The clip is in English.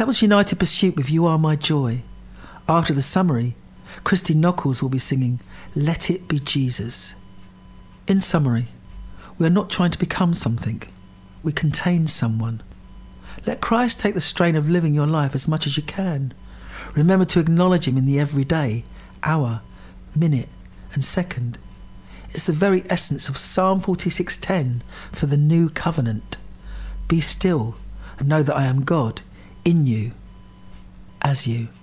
That was United Pursuit with You Are My Joy. After the summary, Christy Nockels will be singing Let It Be Jesus. In summary, we are not trying to become something. We contain someone. Let Christ take the strain of living your life as much as you can. Remember to acknowledge him in the everyday, hour, minute and second. It's the very essence of Psalm 46:10 for the new covenant. Be still and know that I am God in you, as you.